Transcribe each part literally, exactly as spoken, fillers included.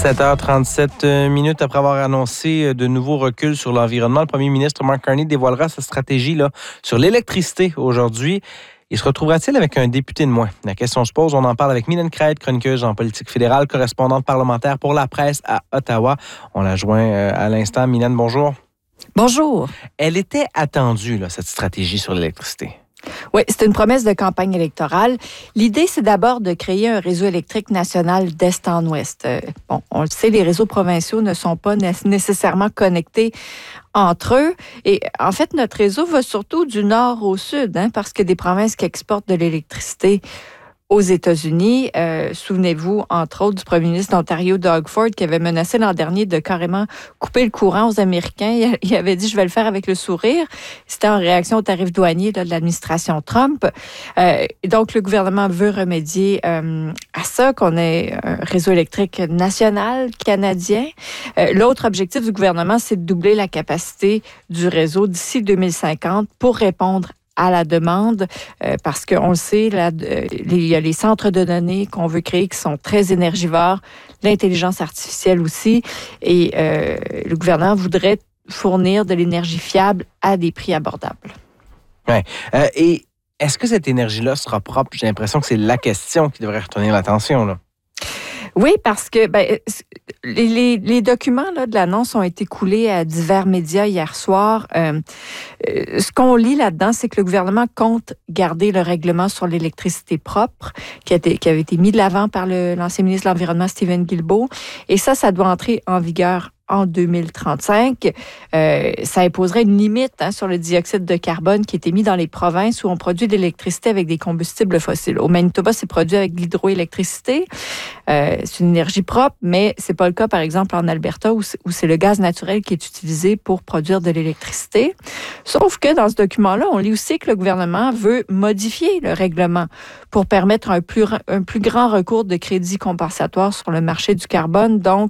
sept heures trente-sept minutes après avoir annoncé de nouveaux reculs sur l'environnement, le premier ministre Mark Carney dévoilera sa stratégie là, sur l'électricité aujourd'hui. Il se retrouvera-t-il avec un député de moins? La question se pose. On en parle avec Mylène Craig, chroniqueuse en politique fédérale, correspondante parlementaire pour La Presse à Ottawa. On la joint à l'instant. Mylène, bonjour. Bonjour. Elle était attendue, là, cette stratégie sur l'électricité. Oui, c'est une promesse de campagne électorale. L'idée, c'est d'abord de créer un réseau électrique national d'est en ouest. Euh, bon, on le sait, les réseaux provinciaux ne sont pas nécessairement connectés entre eux. Et en fait, notre réseau va surtout du nord au sud, hein, parce que des provinces qui exportent de l'électricité aux États-Unis. Euh, souvenez-vous, entre autres, du premier ministre d'Ontario, Doug Ford, qui avait menacé l'an dernier de carrément couper le courant aux Américains. Il avait dit « je vais le faire avec le sourire ». C'était en réaction aux tarifs douaniers là, de l'administration Trump. Euh, donc, le gouvernement veut remédier euh, à ça, qu'on ait un réseau électrique national canadien. Euh, l'autre objectif du gouvernement, c'est de doubler la capacité du réseau d'ici deux mille cinquante pour répondre à la demande, euh, parce qu'on le sait, là, euh, il y a les centres de données qu'on veut créer qui sont très énergivores, l'intelligence artificielle aussi, et euh, le gouvernement voudrait fournir de l'énergie fiable à des prix abordables. Oui. Euh, et est-ce que cette énergie-là sera propre? J'ai l'impression que c'est la question qui devrait retenir l'attention, là. Oui, parce que ben, les, les, les documents là, de l'annonce ont été coulés à divers médias hier soir. Euh, euh, ce qu'on lit là-dedans, c'est que le gouvernement compte garder le règlement sur l'électricité propre qui, a été, qui avait été mis de l'avant par le, l'ancien ministre de l'Environnement, Steven Guilbeault. Et ça, ça doit entrer en vigueur en deux mille trente-cinq. Euh, ça imposerait une limite hein, sur le dioxyde de carbone qui est émis dans les provinces où on produit de l'électricité avec des combustibles fossiles. Au Manitoba, c'est produit avec de l'hydroélectricité. Euh, c'est une énergie propre, mais c'est pas le cas, par exemple, en Alberta où c'est, où c'est le gaz naturel qui est utilisé pour produire de l'électricité. Sauf que dans ce document-là, on lit aussi que le gouvernement veut modifier le règlement pour permettre un plus, un plus grand recours de crédits compensatoires sur le marché du carbone. Donc,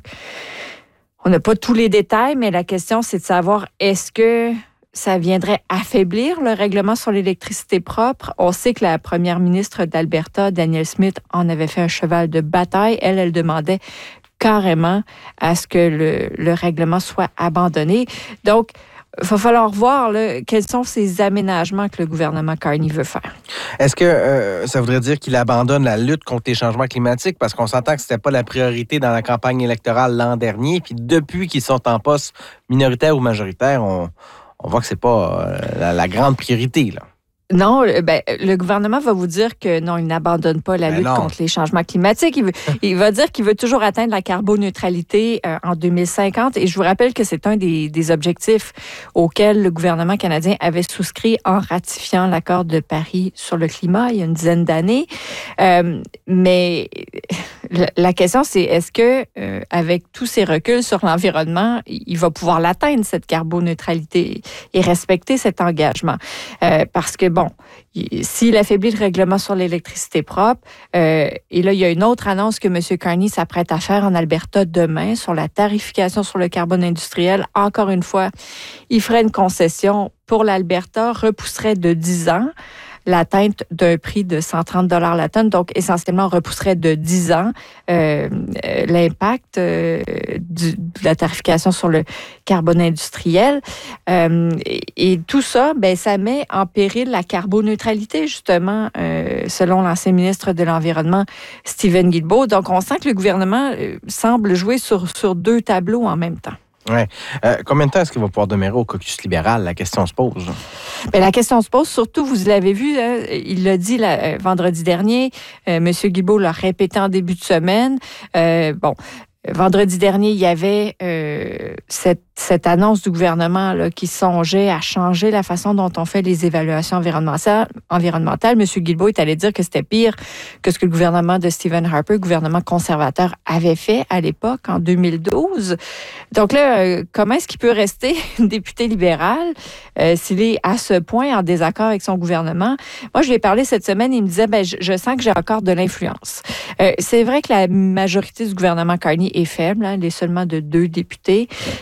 on n'a pas tous les détails, mais la question, c'est de savoir est-ce que ça viendrait affaiblir le règlement sur l'électricité propre? On sait que la première ministre d'Alberta, Danielle Smith, en avait fait un cheval de bataille. Elle, elle demandait carrément à ce que le, le règlement soit abandonné. Donc, il va falloir voir là, quels sont ces aménagements que le gouvernement Carney veut faire. Est-ce que euh, ça voudrait dire qu'il abandonne la lutte contre les changements climatiques? Parce qu'on s'entend que ce n'était pas la priorité dans la campagne électorale l'an dernier. Puis depuis qu'ils sont en poste minoritaire ou majoritaire, on, on voit que ce n'est pas euh, la, la grande priorité, là. Non, ben, le gouvernement va vous dire que non, il n'abandonne pas la ben lutte non. contre les changements climatiques. Il, veut, il va dire qu'il veut toujours atteindre la carboneutralité euh, en deux mille cinquante. Et je vous rappelle que c'est un des, des objectifs auxquels le gouvernement canadien avait souscrit en ratifiant l'accord de Paris sur le climat il y a une dizaine d'années. Euh, mais la question, c'est est-ce que euh, avec tous ces reculs sur l'environnement, il va pouvoir l'atteindre, cette carboneutralité, et respecter cet engagement? Euh, parce que bon, s'il affaiblit le règlement sur l'électricité propre, euh, et là, il y a une autre annonce que M. Carney s'apprête à faire en Alberta demain sur la tarification sur le carbone industriel. Encore une fois, il ferait une concession pour l'Alberta, repousserait de dix ans l'atteinte d'un prix de cent trente dollars la tonne, donc essentiellement repousserait de dix ans euh, l'impact euh, du, de la tarification sur le carbone industriel. Euh, et, et tout ça, ben, ça met en péril la carboneutralité, justement, euh, selon l'ancien ministre de l'Environnement, Steven Guilbeault. Donc, on sent que le gouvernement euh, semble jouer sur, sur deux tableaux en même temps. Oui. Euh, combien de temps est-ce qu'il va pouvoir demeurer au caucus libéral? La question se pose. Bien, la question se pose, surtout, vous l'avez vu, hein, il l'a dit là, vendredi dernier, euh, M. Guilbeault l'a répété en début de semaine. Euh, bon, vendredi dernier, il y avait euh, cette, cette annonce du gouvernement là, qui songeait à changer la façon dont on fait les évaluations environnementales. environnementales. M. Guilbeault est allé dire que c'était pire que ce que le gouvernement de Stephen Harper, le gouvernement conservateur, avait fait à l'époque, en deux mille douze. Donc là, euh, comment est-ce qu'il peut rester député libéral euh, s'il est à ce point en désaccord avec son gouvernement? Moi, je lui ai parlé cette semaine, il me disait, ben, je, je sens que j'ai encore de l'influence. Euh, c'est vrai que la majorité du gouvernement Carney est faible, hein, elle est seulement de deux députés. Euh,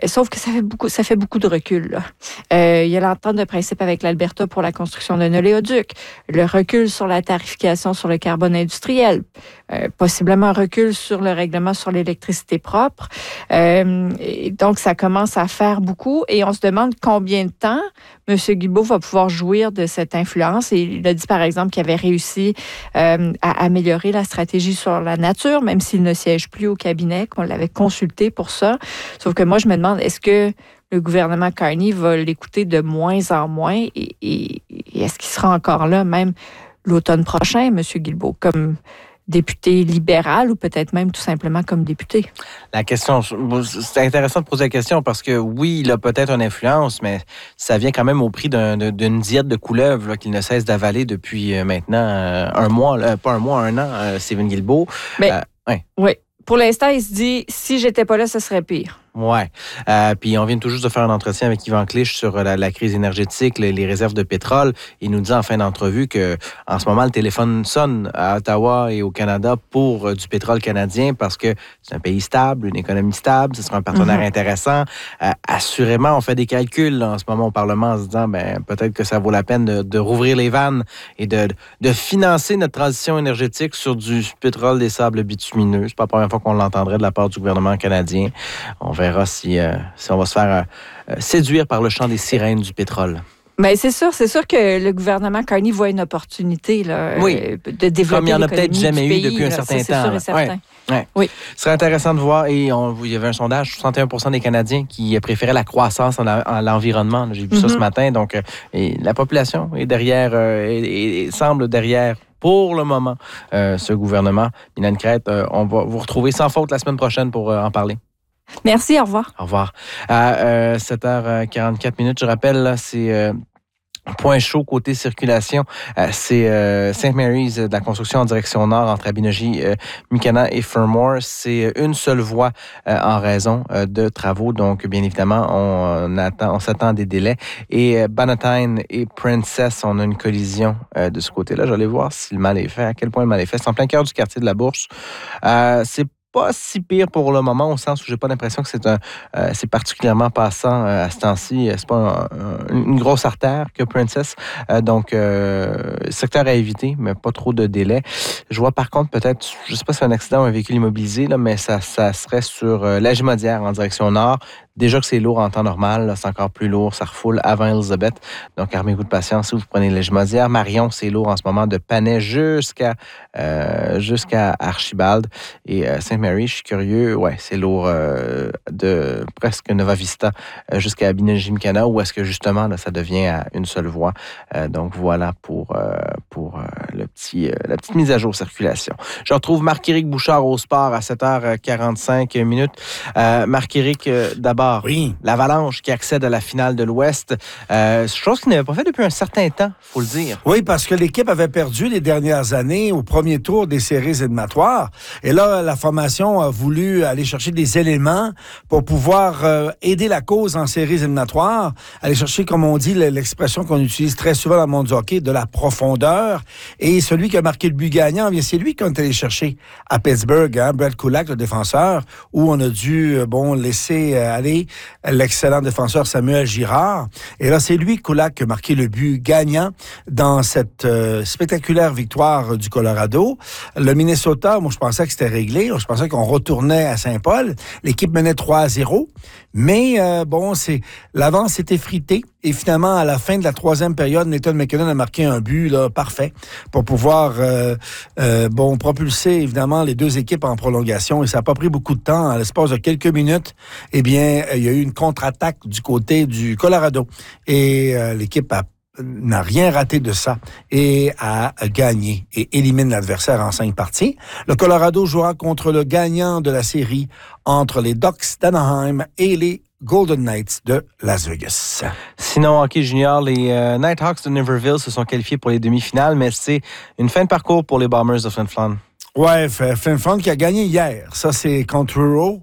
sauf que ça fait beaucoup, ça fait beaucoup de recul. Là. Euh, il y a l'entente de principe avec l'Alberta pour la construction d'un oléoduc, le recul sur la tarification sur le carbone industriel, euh, possiblement un recul sur le règlement sur l'électricité propre. Euh, et donc, ça commence à faire beaucoup et on se demande combien de temps M. Guilbeault va pouvoir jouir de cette influence. Et il a dit, par exemple, qu'il avait réussi euh, à améliorer la stratégie sur la nature, même s'il ne siège plus au cabinet, qu'on l'avait consulté pour ça. Sauf que moi, je me demande, est-ce que le gouvernement Carney va l'écouter de moins en moins et, et, et est-ce qu'il sera encore là même l'automne prochain, M. Guilbeault, comme député libéral ou peut-être même tout simplement comme député? La question, c'est intéressant de poser la question parce que oui, il a peut-être une influence, mais ça vient quand même au prix d'un, d'une diète de couleuvre là, qu'il ne cesse d'avaler depuis maintenant euh, un mois, là, pas un mois, un an, euh, Stephen Guilbeault. Mais, euh, ouais. Oui. Pour l'instant, il se dit, si j'étais pas là, ce serait pire. Oui. Euh, puis on vient tout juste de faire un entretien avec Yvan Clich sur la, la crise énergétique, les, les réserves de pétrole. Il nous dit en fin d'entrevue que en ce moment, le téléphone sonne à Ottawa et au Canada pour euh, du pétrole canadien parce que c'est un pays stable, une économie stable, ce sera un partenaire mm-hmm. intéressant. Euh, assurément, on fait des calculs là, en ce moment au Parlement en se disant ben, peut-être que ça vaut la peine de, de rouvrir les vannes et de, de financer notre transition énergétique sur du pétrole des sables bitumineux. C'est pas la première fois qu'on l'entendrait de la part du gouvernement canadien. On verra On verra si, euh, si on va se faire euh, séduire par le chant des sirènes du pétrole. Mais c'est sûr, c'est sûr que le gouvernement Carney voit une opportunité là, oui. euh, de développer comme il n'y en a peut-être jamais pays, eu depuis là, un certain ça, temps. C'est sûr et certain. Ouais. Ouais. Oui. Ce serait intéressant de voir, et on, il y avait un sondage, soixante et un pour cent des Canadiens qui préféraient la croissance en, en l'environnement. J'ai vu mm-hmm. ça ce matin. Donc, euh, et la population est derrière, euh, et, et semble derrière pour le moment euh, ce gouvernement. Mylène Crête, euh, on va vous retrouver sans faute la semaine prochaine pour euh, en parler. Merci, au revoir. Au revoir. À euh, sept heures quarante-quatre minutes, je rappelle, là, c'est euh, point chaud côté circulation. Euh, c'est euh, Saint Mary's de la construction en direction nord entre Abinogi, euh, Mikana et Fermor. C'est une seule voie euh, en raison euh, de travaux. Donc, bien évidemment, on, on, attend, on s'attend à des délais. Et euh, Bannatyne et Princess, on a une collision euh, de ce côté-là. J'allais voir si le mal est fait, à quel point le mal est fait. C'est en plein cœur du quartier de la Bourse. Euh, c'est pas si pire pour le moment, au sens où j'ai pas l'impression que c'est un euh, c'est particulièrement passant euh, à ce temps-ci. C'est pas un, un, une grosse artère que Princess. Euh, donc, euh, secteur à éviter, mais pas trop de délai. Je vois par contre peut-être, je sais pas si c'est un accident ou un véhicule immobilisé, là, mais ça, ça serait sur euh, la Gimaudière en direction nord. Déjà que c'est lourd en temps normal, là, c'est encore plus lourd, ça refoule avant Elizabeth. Donc, armez-vous de patience si vous prenez la Gimaudière. Marion, c'est lourd en ce moment de Panay jusqu'à euh, jusqu'à Archibald. Et euh, Sainte-Marie, je suis curieux, ouais, c'est lourd euh, de presque Nova Vista euh, jusqu'à Abinogi-Mikana, où est-ce que justement, là, ça devient à une seule voie. Euh, donc, voilà pour, euh, pour euh, le petit, euh, la petite mise à jour circulation. Je retrouve Marc-Éric Bouchard au sport à sept heures quarante-cinq minutes. Euh, Marc-Éric, euh, d'abord, oui. l'Avalanche qui accède à la finale de l'Ouest. Euh, chose qu'il n'avait pas fait depuis un certain temps, il faut le dire. Oui, parce que l'équipe avait perdu les dernières années au premier tour des séries éliminatoires. Et là, la formation a voulu aller chercher des éléments pour pouvoir euh, aider la cause en séries éliminatoires. Aller chercher, comme on dit, l'expression qu'on utilise très souvent dans le monde du hockey, de la profondeur. Et celui qui a marqué le but gagnant, bien, c'est lui qu'on est allé chercher à Pittsburgh, hein, Brett Kulak, le défenseur, où on a dû bon, laisser aller l'excellent défenseur Samuel Girard. Et là, c'est lui, Kulak, qui a marqué le but gagnant dans cette euh, spectaculaire victoire du Colorado. Le Minnesota, moi, je pensais que c'était réglé. Je pensais qu'on retournait à Saint-Paul. L'équipe menait trois à zéro. Mais, euh, bon, c'est l'avance s'est effritée. Et finalement, à la fin de la troisième période, Nathan McKinnon a marqué un but là, parfait pour pouvoir euh, euh, bon, propulser, évidemment, les deux équipes en prolongation. Et ça n'a pas pris beaucoup de temps. À l'espace de quelques minutes, eh bien, il y a eu une contre-attaque du côté du Colorado. Et euh, l'équipe a n'a rien raté de ça et a gagné et élimine l'adversaire en cinq parties. Le Colorado jouera contre le gagnant de la série entre les Ducks d'Anaheim et les Golden Knights de Las Vegas. Sinon, hockey junior, les euh, Nighthawks de Niverville se sont qualifiés pour les demi-finales, mais c'est une fin de parcours pour les Bombers de Flin Flon. Ouais, Flin Flon qui a gagné hier. Ça, c'est contre Truro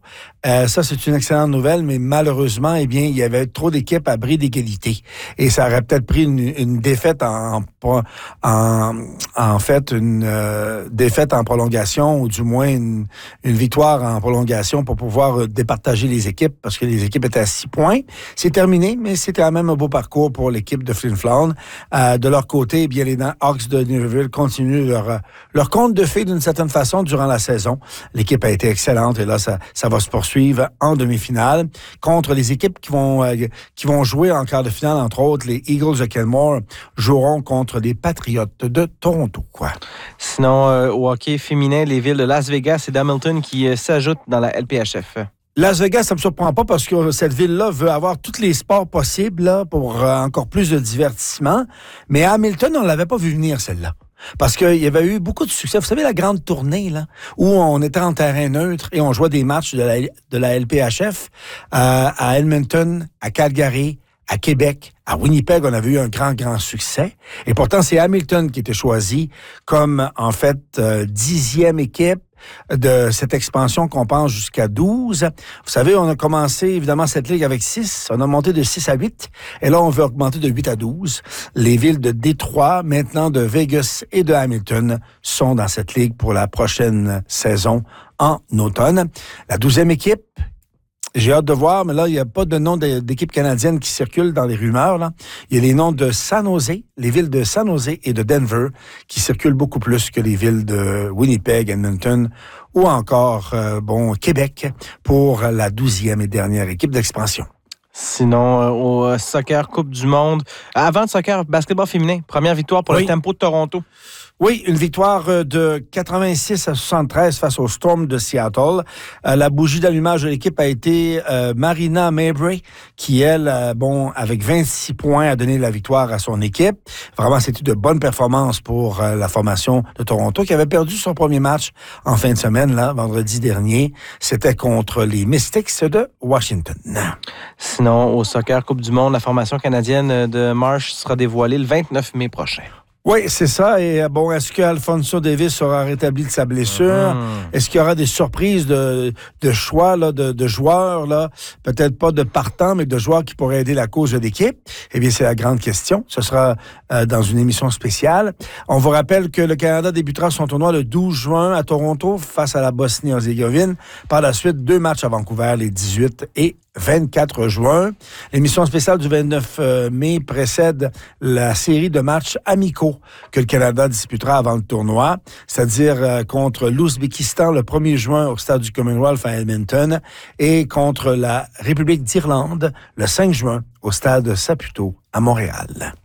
Euh, ça, c'est une excellente nouvelle, mais malheureusement, eh bien, il y avait trop d'équipes à bris d'égalité. Et ça aurait peut-être pris une, une défaite en, en, en fait, une euh, défaite en prolongation, ou du moins une, une victoire en prolongation pour pouvoir départager les équipes, parce que les équipes étaient à six points. C'est terminé, mais c'était quand même un beau parcours pour l'équipe de Flin Flon. Euh, de leur côté, eh bien, les Hawks de Niederville continuent leur, leur conte de fées d'une certaine façon durant la saison. L'équipe a été excellente et là, ça, ça va se poursuivre en demi-finale contre les équipes qui vont, euh, qui vont jouer en quart de finale, entre autres. Les Eagles de Kenmore joueront contre les Patriots de Toronto, quoi. Sinon, euh, au hockey féminin, les villes de Las Vegas et d'Hamilton qui euh, s'ajoutent dans la L P H F. Las Vegas, ça me surprend pas parce que cette ville-là veut avoir tous les sports possibles là, pour euh, encore plus de divertissement. Mais à Hamilton, on l'avait pas vu venir, celle-là. Parce qu'il y avait eu beaucoup de succès. Vous savez, la grande tournée, là, où on était en terrain neutre et on jouait des matchs de la, de la L P H F euh, à Edmonton, à Calgary, à Québec, à Winnipeg, on avait eu un grand, grand succès. Et pourtant, c'est Hamilton qui était choisi comme, en fait, euh, dixième équipe de cette expansion qu'on pense jusqu'à douze. Vous savez, on a commencé, évidemment, cette ligue avec six. On a monté de six à huit. Et là, on veut augmenter de huit à douze. Les villes de Détroit, maintenant de Vegas et de Hamilton sont dans cette ligue pour la prochaine saison en automne. La douzième équipe, j'ai hâte de voir, mais là, il n'y a pas de nom d'équipe canadienne qui circule dans les rumeurs, là. Il y a les noms de San Jose, les villes de San Jose et de Denver qui circulent beaucoup plus que les villes de Winnipeg, Edmonton ou encore, euh, bon, Québec pour la douzième et dernière équipe d'expansion. Sinon, euh, au soccer Coupe du Monde, avant le soccer, basketball féminin, première victoire pour oui. le Tempo de Toronto. Oui, une victoire de quatre-vingt-six à soixante-treize face au Storm de Seattle. Euh, la bougie d'allumage de l'équipe a été euh, Marina Mabry, qui, elle, euh, bon, avec vingt-six points, a donné la victoire à son équipe. Vraiment, c'était de bonnes performances pour euh, la formation de Toronto, qui avait perdu son premier match en fin de semaine, là, vendredi dernier. C'était contre les Mystics de Washington. Sinon, au soccer Coupe du Monde, la formation canadienne de Marsh sera dévoilée le vingt-neuf mai prochain. Oui, c'est ça. Et bon, est-ce que Alphonso Davis sera rétabli de sa blessure? Mmh. Est-ce qu'il y aura des surprises de, de choix là, de, de joueurs, là? Peut-être pas de partants, mais de joueurs qui pourraient aider la cause de l'équipe? Eh bien, c'est la grande question. Ce sera euh, dans une émission spéciale. On vous rappelle que le Canada débutera son tournoi le douze juin à Toronto face à la Bosnie-Herzégovine. Par la suite, deux matchs à Vancouver les dix-huit et vingt-quatre juin. L'émission spéciale du vingt-neuf mai précède la série de matchs amicaux que le Canada disputera avant le tournoi, c'est-à-dire euh, contre l'Ouzbékistan le premier juin au stade du Commonwealth à Edmonton et contre la République d'Irlande le cinq juin au stade Saputo à Montréal.